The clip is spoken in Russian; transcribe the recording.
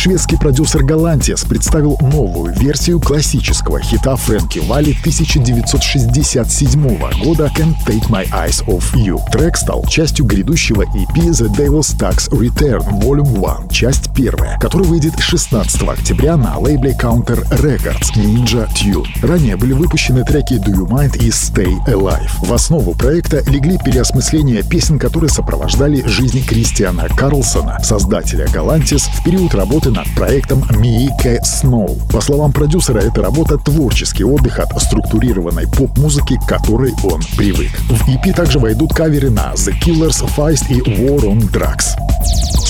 Шведский продюсер Galantis представил новую версию классического хита Фрэнки Валли 1967 года «Can't Take My Eyes Off You». Трек стал частью грядущего EP The Devil's Tax Return Volume 1, часть 1, который выйдет 16 октября на лейбле Counter Records Ninja Tune. Ранее были выпущены треки Do You Mind и Stay Alive. В основу проекта легли переосмысления песен, которые сопровождали жизнь Кристиана Карлсона, создателя Galantis, в период работы над проектом Miike Snow. По словам продюсера, эта работа — творческий отдых от структурированной поп-музыки, к которой он привык. В EP также войдут каверы на The Killers, Feist и War on Drugs.